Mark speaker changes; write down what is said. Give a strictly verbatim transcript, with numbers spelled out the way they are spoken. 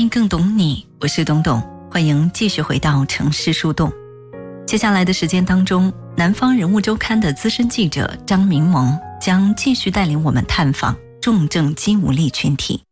Speaker 1: 迎更懂你，我是董董，欢迎继续回到城市树洞。接下来的时间当中，南方人物周刊的资深记者张明萌将继续带领我们探访重症肌无力群体。